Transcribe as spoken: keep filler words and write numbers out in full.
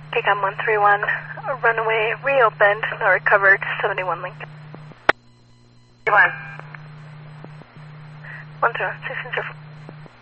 Picom one three one, runway reopened, now recovered, seventy-one Lincoln. One. one zero, six zero.